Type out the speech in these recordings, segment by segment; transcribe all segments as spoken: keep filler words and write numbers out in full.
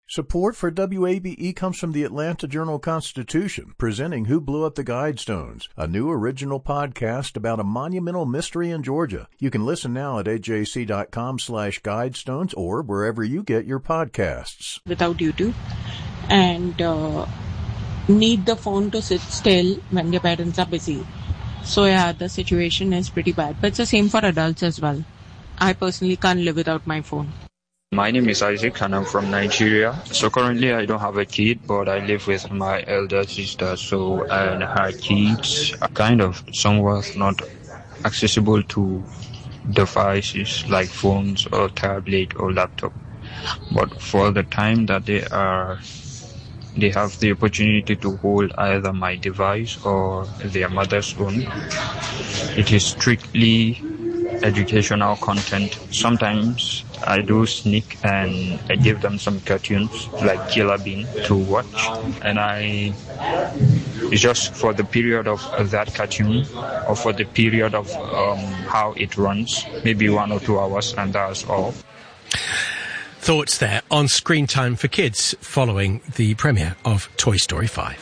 Support for W A B E comes from the Atlanta Journal-Constitution, presenting Who Blew Up the Guidestones, a new original podcast about a monumental mystery in Georgia. You can listen now at A J C dot com slash guidestones or wherever you get your podcasts. Without YouTube, and uh, need the phone to sit still when their parents are busy. So yeah, the situation is pretty bad. But it's the same for adults as well. I personally can't live without my phone. My name is Isaac and I'm from Nigeria. So currently I don't have a kid, but I live with my elder sister. So and her kids are kind of somewhat not accessible to devices like phones or tablet or laptop. But for the time that they are, they have the opportunity to hold either my device or their mother's phone. It is strictly educational content. Sometimes I do sneak and I give them some cartoons like Killer Bean to watch, and I it's just for the period of that cartoon or for the period of um, how it runs, maybe one or two hours, and that's all. Thoughts there on screen time for kids following the premiere of Toy Story five.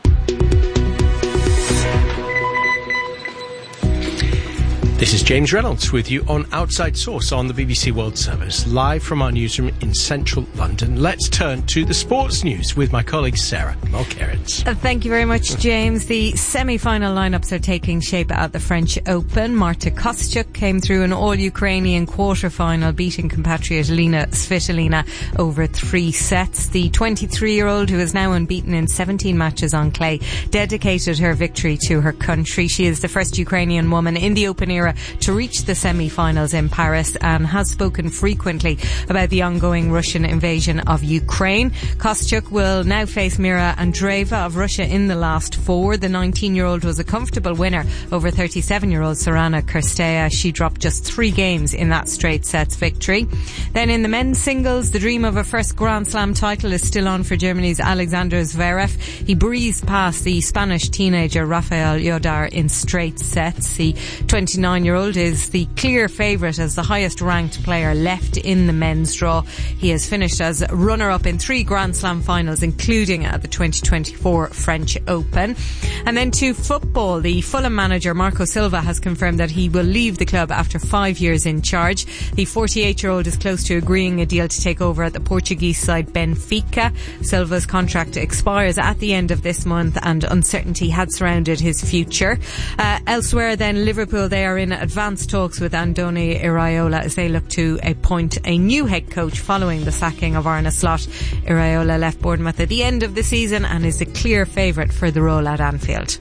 This is James Reynolds with you on Outside Source on the B B C World Service, live from our newsroom in central London. Let's turn to the sports news with my colleague Sarah Mulkerins. Uh, thank you very much, James. The semi-final lineups are taking shape at the French Open. Marta Kostyuk came through an all-Ukrainian quarter-final, beating compatriot Lena Svitolina over three sets. The twenty-three-year-old, who is now unbeaten in seventeen matches on clay, dedicated her victory to her country. She is the first Ukrainian woman in the Open era to reach the semi-finals in Paris and has spoken frequently about the ongoing Russian invasion of Ukraine. Kostyuk will now face Mira Andreeva of Russia in the last four. The nineteen-year-old was a comfortable winner over thirty-seven-year-old Sorana Cirstea. She dropped just three games in that straight sets victory. Then in the men's singles, the dream of a first Grand Slam title is still on for Germany's Alexander Zverev. He breezed past the Spanish teenager Rafael Yodar in straight sets. The twenty-nine-year-old is the clear favourite as the highest ranked player left in the men's draw. He has finished as runner-up in three Grand Slam finals, including at the twenty twenty-four French Open. And then to football, the Fulham manager Marco Silva has confirmed that he will leave the club after five years in charge. The forty-eight-year-old is close to agreeing a deal to take over at the Portuguese side Benfica. Silva's contract expires at the end of this month and uncertainty had surrounded his future. Uh, elsewhere then, Liverpool, they are in advanced talks with Andoni Iraola as they look to appoint a new head coach following the sacking of Arne Slot. Iraola left Bournemouth at the end of the season and is a clear favourite for the role at Anfield.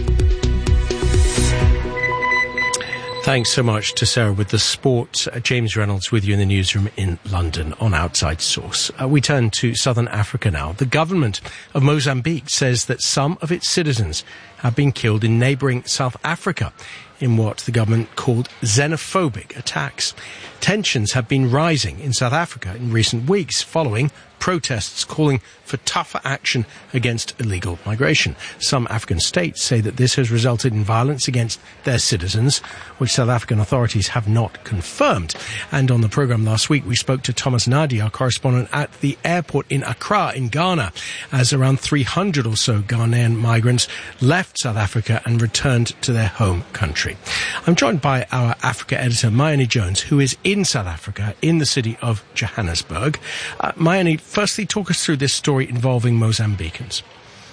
Thanks so much to Sarah with the sport. Uh, James Reynolds with you in the newsroom in London on Outside Source. Uh, we turn to Southern Africa now. The government of Mozambique says that some of its citizens have been killed in neighbouring South Africa in what the government called xenophobic attacks. Tensions have been rising in South Africa in recent weeks following protests calling for tougher action against illegal migration. Some African states say that this has resulted in violence against their citizens, which South African authorities have not confirmed. And on the programme last week, we spoke to Thomas Nadi, our correspondent at the airport in Accra in Ghana, as around three hundred or so Ghanaian migrants left South Africa and returned to their home country. I'm joined by our Africa editor, Mayeni Jones, who is in South Africa, in the city of Johannesburg. Uh, Mayeni, firstly, talk us through this story involving Mozambicans.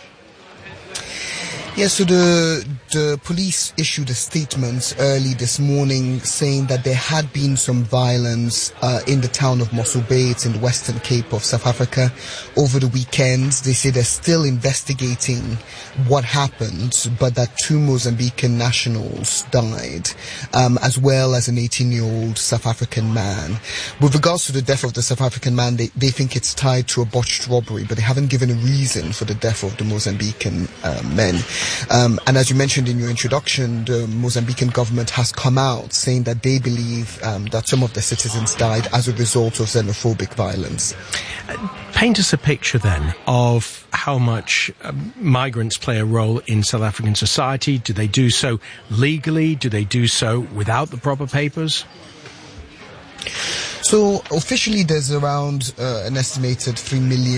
Yes, so the the police issued a statement early this morning saying that there had been some violence uh, in the town of Mossel Bay. It's in the Western Cape of South Africa over the weekend. They say they're still investigating what happened, but that two Mozambican nationals died, um, as well as an eighteen-year-old South African man. With regards to the death of the South African man, they, they think it's tied to a botched robbery, but they haven't given a reason for the death of the Mozambican uh, men. Um, and as you mentioned in your introduction, the Mozambican government has come out saying that they believe um, that some of the citizens died as a result of xenophobic violence. Uh, paint us a picture then of how much uh, migrants play a role in South African society. Do they do so legally? Do they do so without the proper papers? So officially there's around uh, an estimated three million